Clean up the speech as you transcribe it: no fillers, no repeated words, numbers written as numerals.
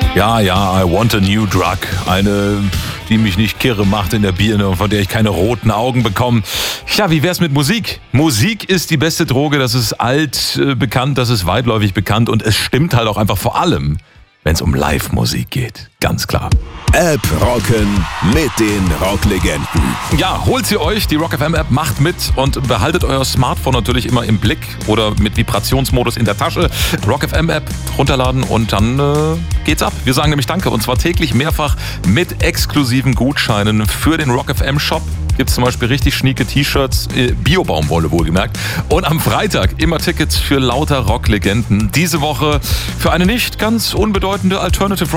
Ja, I want a new drug. Eine, die mich nicht kirre macht in der Birne und von der ich keine roten Augen bekomme. Ja, wie wär's mit Musik? Musik ist die beste Droge, das ist bekannt, das ist weitläufig bekannt und es stimmt halt auch einfach vor allem, wenn es um Live-Musik geht. Ganz klar. App rocken mit den Rocklegenden. Ja, holt sie euch, die Rock FM App, macht mit und behaltet euer Smartphone natürlich immer im Blick oder mit Vibrationsmodus in der Tasche. Rock FM App runterladen und dann geht's ab. Wir sagen nämlich Danke und zwar täglich mehrfach mit exklusiven Gutscheinen für den Rock FM Shop. Gibt es zum Beispiel richtig schnieke T-Shirts, Bio-Baumwolle wohlgemerkt. Und am Freitag immer Tickets für lauter Rocklegenden. Diese Woche für eine nicht ganz unbedeutende Alternative